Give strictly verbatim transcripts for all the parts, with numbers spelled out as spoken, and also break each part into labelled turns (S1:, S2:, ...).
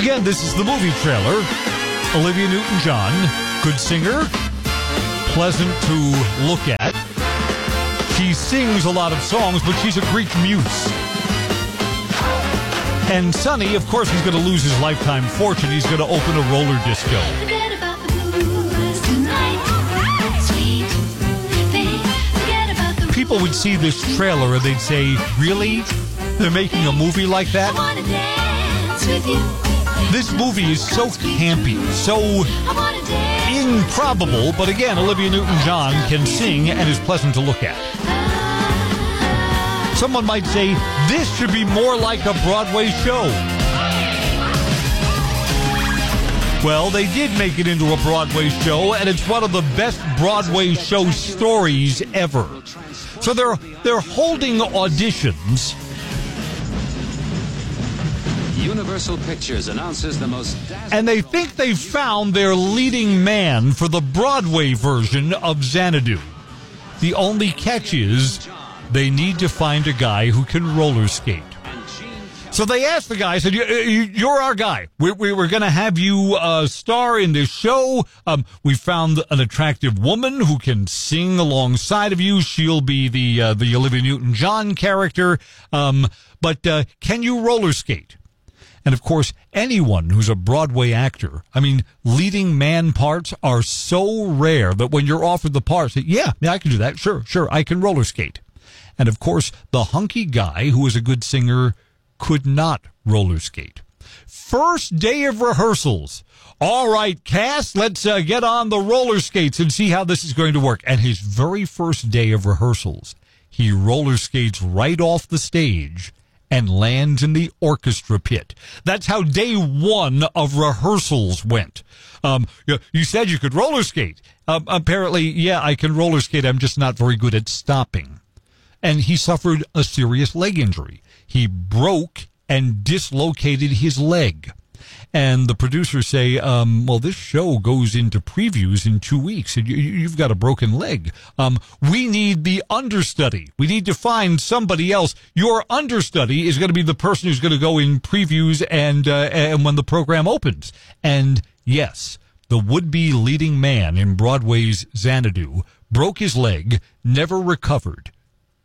S1: Again, this is the movie trailer. Olivia Newton-John, good singer, pleasant to look at. She sings a lot of songs, but she's a Greek muse. And Sonny, of course, he's going to lose his lifetime fortune. He's going to open a roller disco.
S2: Forget about the blues tonight, sweet thing. Forget about the
S1: People would see this trailer and they'd say, really? They're making a movie like
S2: I
S1: that?
S2: wanna dance with you.
S1: This movie is so campy, so
S2: I wanna dance.
S1: improbable, but again, Olivia Newton-John can sing and is pleasant to look at. Someone might say, this should be more like a Broadway show. Well, they did make it into a Broadway show, and it's one of the best Broadway show stories ever. So they're they're holding auditions.
S3: Universal Pictures announces the most dazzling...
S1: And they think they've found their leading man for the Broadway version of Xanadu. The only catch is they need to find a guy who can roller skate. So they asked the guy, said, you're our guy. We're, we're going to have you uh, star in this show. Um, we found an attractive woman who can sing alongside of you. She'll be the, uh, the Olivia Newton-John character. Um, but uh, can you roller skate? And, of course, anyone who's a Broadway actor, I mean, leading man parts are so rare that when you're offered the part, say, yeah, yeah, I can do that. Sure, sure, I can roller skate. And, of course, the hunky guy who is a good singer could not roller skate. First day of rehearsals. All right, cast, let's uh, get on the roller skates and see how this is going to work. And his very first day of rehearsals, he roller skates right off the stage and lands in the orchestra pit. That's how day one of rehearsals went. Um, you, you said you could roller skate. Um, apparently, yeah, I can roller skate. I'm just not very good at stopping. And he suffered a serious leg injury. He broke and dislocated his leg. And the producers say, um, well, this show goes into previews in two weeks, and you, you've got a broken leg. Um, we need the understudy. We need to find somebody else. Your understudy is going to be the person who's going to go in previews and uh, and when the program opens. And yes, the would-be leading man in Broadway's Xanadu broke his leg, never recovered,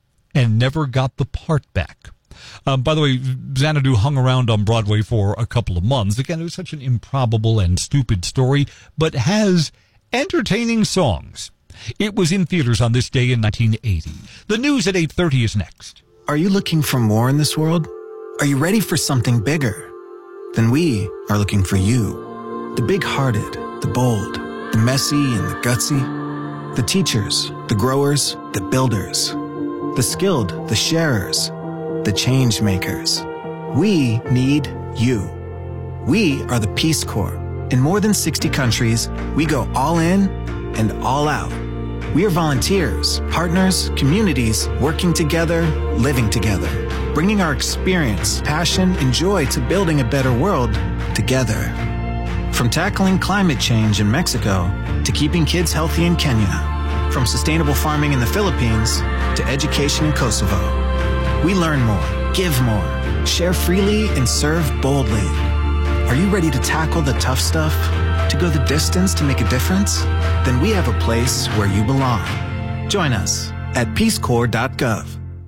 S1: and never got the part back. Um, by the way, Xanadu hung around on Broadway for a couple of months. Again, it was such an improbable and stupid story, but has entertaining songs. It was in theaters on this day in nineteen eighty. The news at eight thirty is next.
S4: Are you looking for more in this world? Are you ready for something bigger? Then we are looking for you. The big-hearted, the bold, the messy and the gutsy. The teachers, the growers, the builders. The skilled, the sharers. The change makers. We need you. We are the Peace Corps. In more than sixty countries, we go all in and all out. We are volunteers, partners, communities, working together, living together, bringing our experience, passion, and joy to building a better world together. From tackling climate change in Mexico to keeping kids healthy in Kenya, from sustainable farming in the Philippines to education in Kosovo. We learn more, give more, share freely, and serve boldly. Are you ready to tackle the tough stuff? To go the distance to make a difference? Then we have a place where you belong. Join us at peace corps dot gov.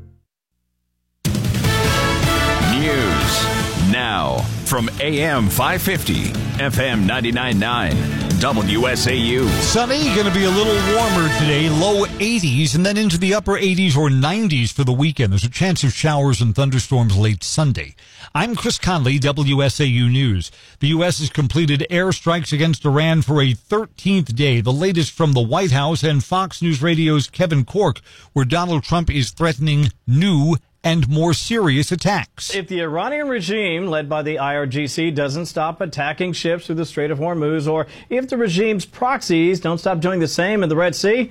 S5: News now from A M five fifty, F M ninety-nine point nine. W S A U.
S1: Sunny, going to be a little warmer today, low eighties, and then into the upper eighties or nineties for the weekend. There's a chance of showers and thunderstorms late Sunday. I'm Chris Conley, W S A U News. The U S has completed airstrikes against Iran for a thirteenth day, the latest from the White House and Fox News Radio's Kevin Corke, where Donald Trump is threatening new and more serious attacks.
S6: If the Iranian regime, led by the I R G C, doesn't stop attacking ships through the Strait of Hormuz, or if the regime's proxies don't stop doing the same in the Red Sea,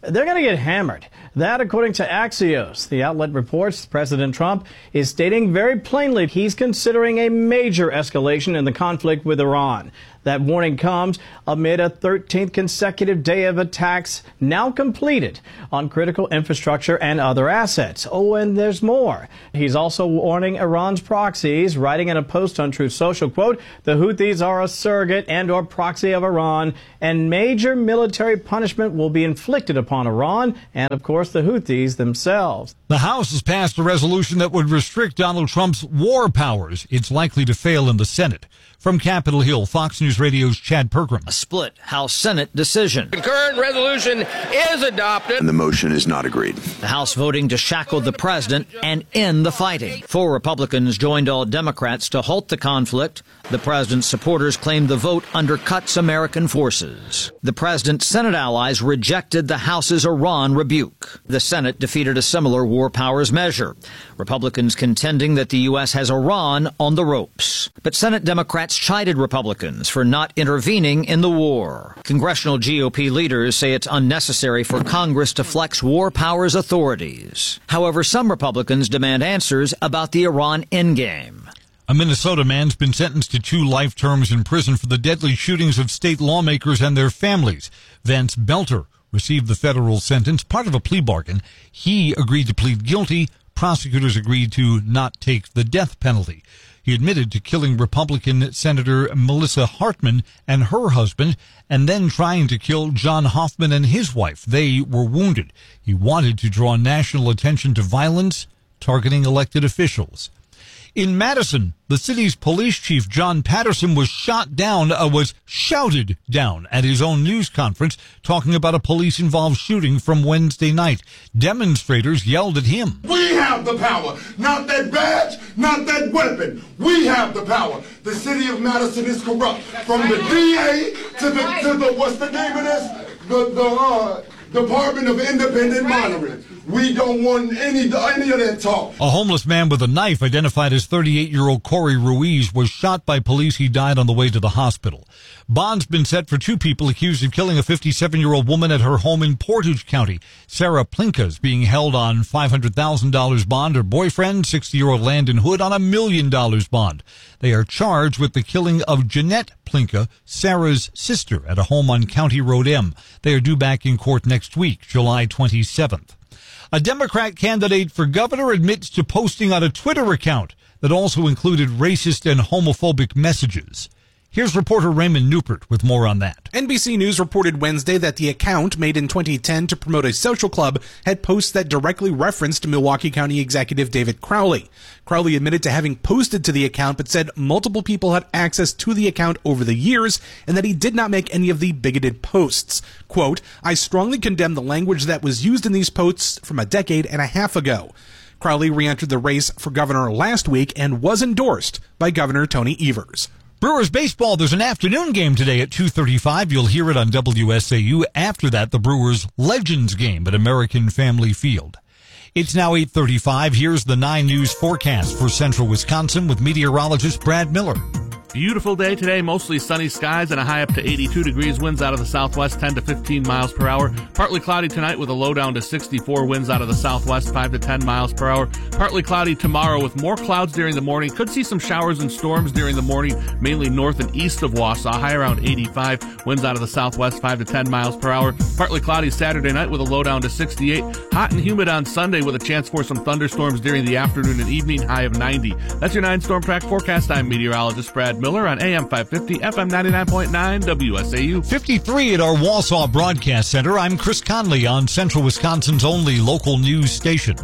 S6: they're going to get hammered. That, according to Axios. The outlet reports President Trump is stating very plainly he's considering a major escalation in the conflict with Iran. That warning comes amid a thirteenth consecutive day of attacks now completed on critical infrastructure and other assets. Oh, and there's more. He's also warning Iran's proxies, writing in a post on Truth Social, quote, the Houthis are a surrogate and or proxy of Iran, and major military punishment will be inflicted upon Iran and, of course, the Houthis themselves.
S1: The House has passed a resolution that would restrict Donald Trump's war powers. It's likely to fail in the Senate. From Capitol Hill, Fox News Radio's Chad Pergram.
S7: A split House-Senate decision.
S8: The current resolution is adopted.
S9: And the motion is not agreed.
S7: The House voting to shackle the president and end the fighting. Four Republicans joined all Democrats to halt the conflict. The president's supporters claimed the vote undercuts American forces. The president's Senate allies rejected the House's Iran rebuke. The Senate defeated a similar war powers measure. Republicans contending that the U S has Iran on the ropes. But Senate Democrats chided Republicans for not intervening in the war. Congressional G O P leaders say it's unnecessary for Congress to flex war powers authorities. However, some Republicans demand answers about the Iran endgame.
S1: A Minnesota man's been sentenced to two life terms in prison for the deadly shootings of state lawmakers and their families. Vance Belter received the federal sentence, part of a plea bargain. He agreed to plead guilty. Prosecutors agreed to not take the death penalty. He admitted to killing Republican Senator Melissa Hartman and her husband, and then trying to kill John Hoffman and his wife. They were wounded. He wanted to draw national attention to violence targeting elected officials. In Madison, the city's police chief, John Patterson, was shot down, uh, was shouted down at his own news conference, talking about a police-involved shooting from Wednesday night. Demonstrators yelled at him.
S10: We have the power, not that badge, not that weapon. We have the power. The city of Madison is corrupt, from the D A to the, to the what's the name of this? The, the uh, Department of Independent Monitoring. We don't want any, any of that talk.
S1: A homeless man with a knife, identified as thirty-eight-year-old Corey Ruiz, was shot by police. He died on the way to the hospital. Bond's been set for two people accused of killing a fifty-seven-year-old woman at her home in Portage County. Sarah Plinka is being held on five hundred thousand dollars bond. Her boyfriend, sixty-year-old Landon Hood, on a million dollars bond. They are charged with the killing of Jeanette Plinka, Sarah's sister, at a home on County Road M. They are due back in court next week, July twenty-seventh. A Democrat candidate for governor admits to posting on a Twitter account that also included racist and homophobic messages. Here's reporter Raymond Newport with more on that.
S11: N B C News reported Wednesday that the account, made in twenty ten to promote a social club, had posts that directly referenced Milwaukee County Executive David Crowley. Crowley admitted to having posted to the account, but said multiple people had access to the account over the years and that he did not make any of the bigoted posts. Quote, I strongly condemn the language that was used in these posts from a decade and a half ago. Crowley re-entered the race for governor last week and was endorsed by Governor Tony Evers.
S1: Brewers baseball, there's an afternoon game today at two thirty-five. You'll hear it on W S A U. After that, the Brewers Legends game at American Family Field. It's now eight thirty-five. Here's the nine News forecast for central Wisconsin with meteorologist Brad Miller.
S12: Beautiful day today, mostly sunny skies and a high up to eighty-two degrees, winds out of the southwest ten to fifteen miles per hour. Partly cloudy tonight with a low down to sixty-four, winds out of the southwest five to ten miles per hour. Partly cloudy tomorrow with more clouds during the morning. Could see some showers and storms during the morning, mainly north and east of Wausau, high around eighty-five, winds out of the southwest five to ten miles per hour. Partly cloudy Saturday night with a low down to sixty-eight. Hot and humid on Sunday with a chance for some thunderstorms during the afternoon and evening, high of ninety. That's your nine Storm Track forecast. I'm meteorologist Brad Miller on A M five fifty, F M ninety-nine point nine, W S A U.
S1: fifty-three at our Wausau Broadcast Center. I'm Chris Conley on Central Wisconsin's only local news station,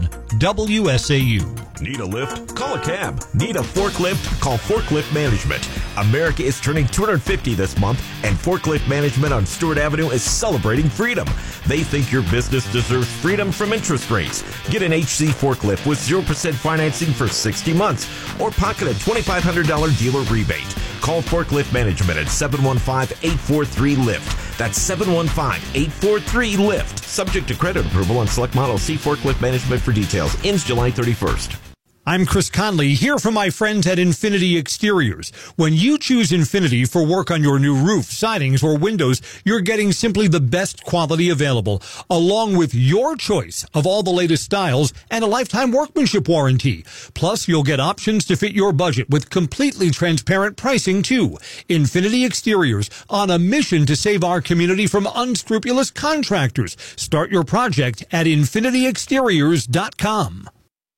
S1: W S A U.
S13: Need a lift? Call a cab. Need a forklift? Call Forklift Management. America is turning two hundred fifty this month, and Forklift Management on Stewart Avenue is celebrating freedom. They think your business deserves freedom from interest rates. Get an H C forklift with zero percent financing for sixty months, or pocket a twenty-five hundred dollars dealer rebate. Call Forklift Management at seven one five, eight four three, LIFT. That's seven one five, eight four three, LIFT. Subject to credit approval on select models. See Forklift Management for details. Ends July thirty-first.
S1: I'm Chris Conley, here from my friends at Infinity Exteriors. When you choose Infinity for work on your new roof, sidings, or windows, you're getting simply the best quality available, along with your choice of all the latest styles and a lifetime workmanship warranty. Plus, you'll get options to fit your budget with completely transparent pricing, too. Infinity Exteriors, on a mission to save our community from unscrupulous contractors. Start your project at infinity exteriors dot com.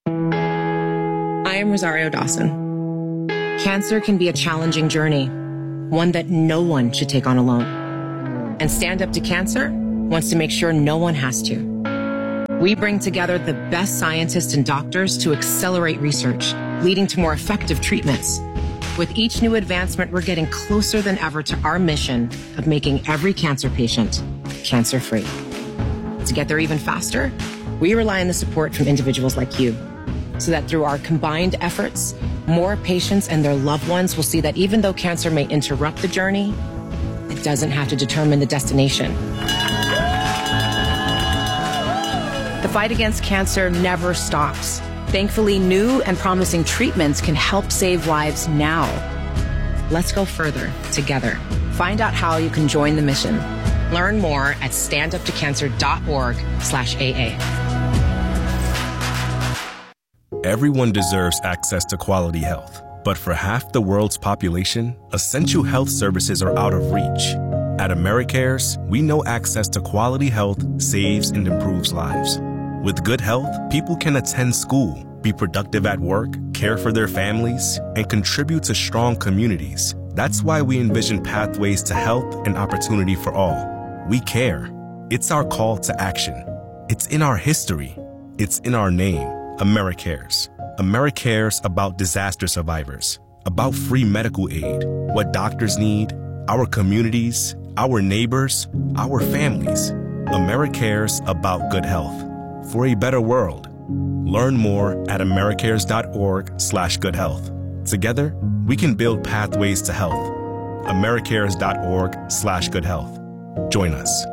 S9: I am Rosario Dawson. Cancer can be a challenging journey, one that no one should take on alone. And Stand Up to Cancer wants to make sure no one has to. We bring together the best scientists and doctors to accelerate research, leading to more effective treatments. With each new advancement, we're getting closer than ever to our mission of making every cancer patient cancer-free. To get there even faster, we rely on the support from individuals like you, so that through our combined efforts, more patients and their loved ones will see that even though cancer may interrupt the journey, it doesn't have to determine the destination. The fight against cancer never stops. Thankfully, new and promising treatments can help save lives now. Let's go further together. Find out how you can join the mission. Learn more at stand up to cancer dot org slash A A.
S14: Everyone deserves access to quality health, but for half the world's population, essential health services are out of reach. At AmeriCares, we know access to quality health saves and improves lives. With good health, people can attend school, be productive at work, care for their families, and contribute to strong communities. That's why we envision pathways to health and opportunity for all. We care. It's our call to action. It's in our history. It's in our name. AmeriCares. AmeriCares about disaster survivors, about free medical aid, what doctors need, our communities, our neighbors, our families. AmeriCares about good health. For a better world. Learn more at americares dot org slash good health. Together, we can build pathways to health. americares dot org slash good health. Join us.